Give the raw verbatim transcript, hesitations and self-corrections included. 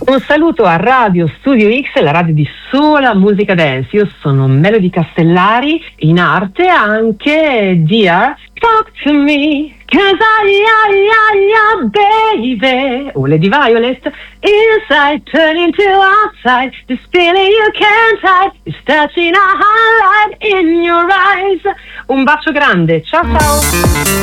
Un saluto a Radio Studio X, la radio di sola musica dance. Io sono Melody Castellari, in arte anche Dear Talk to Me, cause I, I, I, I, baby. O Lady Violet, inside turning to outside, this feeling you can't hide, is touching a highlight in your eyes. Un bacio grande, ciao ciao.